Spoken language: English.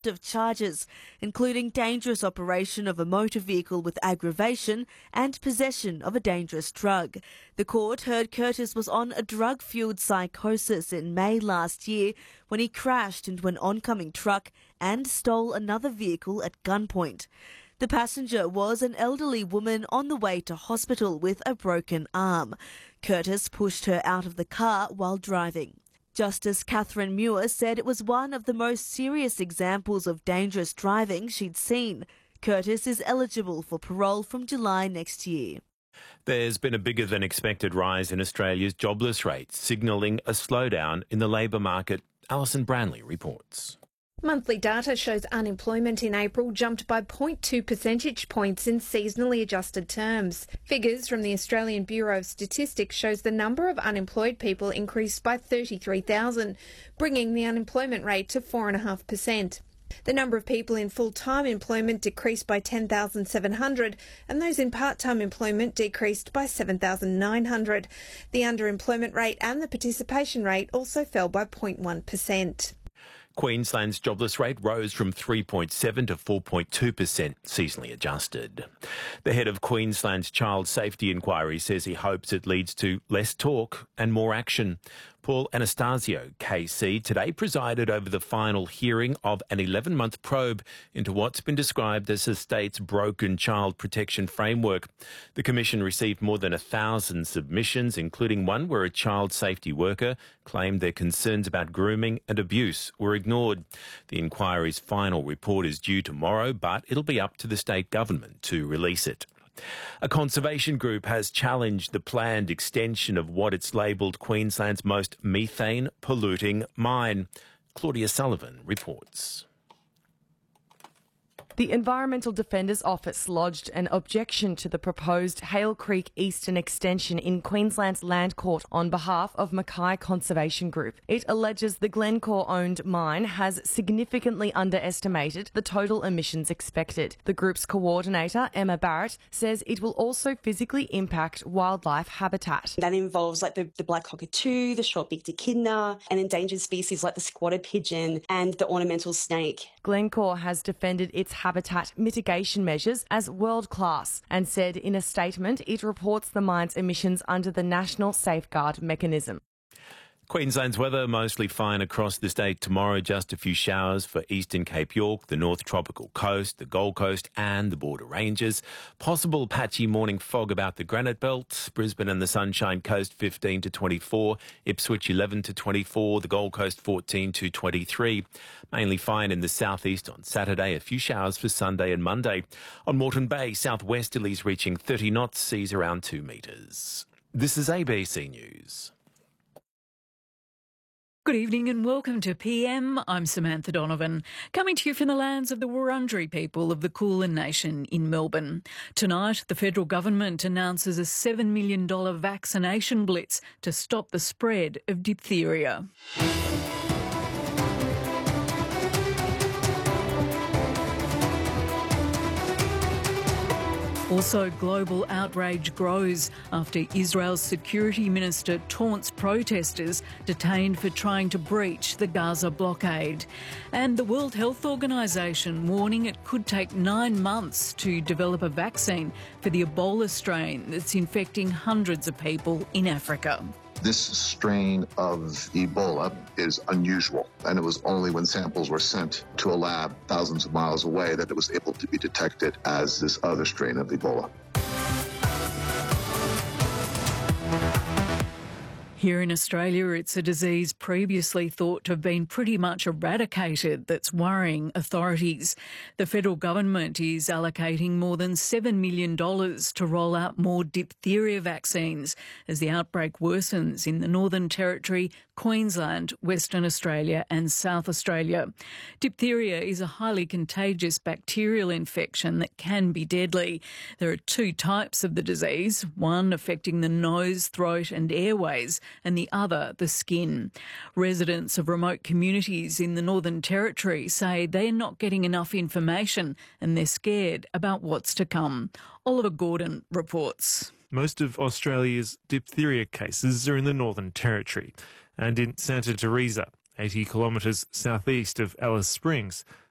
raft of charges, including dangerous operation of a motor vehicle with aggravation and possession of a dangerous drug. The court heard Curtis was on a drug-fueled psychosis in May last year when he crashed into an oncoming truck and stole another vehicle at gunpoint. The passenger was an elderly woman on the way to hospital with a broken arm. Curtis pushed her out of the car while driving. Justice Catherine Muir said it was one of the most serious examples of dangerous driving she'd seen. Curtis is eligible for parole from July next year. There's been a bigger than expected rise in Australia's jobless rate, signalling a slowdown in the labour market. Alison Branley reports. Monthly data shows unemployment in April jumped by 0.2 percentage points in seasonally adjusted terms. Figures from the Australian Bureau of Statistics shows the number of unemployed people increased by 33,000, bringing the unemployment rate to 4.5%. The number of people in full-time employment decreased by 10,700 and those in part-time employment decreased by 7,900. The underemployment rate and the participation rate also fell by 0.1%. Queensland's jobless rate rose from 3.7 to 4.2%, seasonally adjusted. The head of Queensland's Child Safety Inquiry says he hopes it leads to less talk and more action. Paul Anastasio, KC, today presided over the final hearing of an 11-month probe into what's been described as the state's broken child protection framework. The Commission received more than 1,000 submissions, including one where a child safety worker claimed their concerns about grooming and abuse were ignored. The inquiry's final report is due tomorrow, but it'll be up to the state government to release it. A conservation group has challenged the planned extension of what it's labelled Queensland's most methane-polluting mine. Claudia Sullivan reports. The Environmental Defenders Office lodged an objection to the proposed Hale Creek Eastern Extension in Queensland's Land Court on behalf of Mackay Conservation Group. It alleges the Glencore-owned mine has significantly underestimated the total emissions expected. The group's coordinator, Emma Barrett, says it will also physically impact wildlife habitat. That involves like the black cockatoo, the short-beaked echidna, and endangered species like the squatted pigeon and the ornamental snake. Glencore has defended its habitat mitigation measures as world-class and said in a statement it reports the mine's emissions under the National Safeguard Mechanism. Queensland's weather mostly fine across the state tomorrow. Just a few showers for eastern Cape York, the North Tropical Coast, the Gold Coast and the Border Ranges. Possible patchy morning fog about the Granite Belt. Brisbane and the Sunshine Coast 15 to 24. Ipswich 11 to 24. The Gold Coast 14 to 23. Mainly fine in the southeast on Saturday. A few showers for Sunday and Monday. On Moreton Bay, southwesterlies reaching 30 knots, seas around 2 metres. This is ABC News. Good evening and welcome to PM. I'm Samantha Donovan, coming to you from the lands of the Wurundjeri people of the Kulin Nation in Melbourne. Tonight, the federal government announces a $7 million vaccination blitz to stop the spread of diphtheria. Also, global outrage grows after Israel's security minister taunts protesters detained for trying to breach the Gaza blockade. And the World Health Organization warning it could take 9 months to develop a vaccine for the Ebola strain that's infecting hundreds of people in Africa. This strain of Ebola is unusual, and it was only when samples were sent to a lab thousands of miles away that it was able to be detected as this other strain of Ebola. Here in Australia, it's a disease previously thought to have been pretty much eradicated that's worrying authorities. The federal government is allocating more than $7 million to roll out more diphtheria vaccines as the outbreak worsens in the Northern Territory, Queensland, Western Australia and South Australia. Diphtheria is a highly contagious bacterial infection that can be deadly. There are 2 types of the disease, one affecting the nose, throat and airways, and the other the skin. Residents of remote communities in the Northern Territory say they're not getting enough information and they're scared about what's to come. Oliver Gordon reports. Most of Australia's diphtheria cases are in the Northern Territory and in Santa Teresa, 80 kilometres southeast of Alice Springs.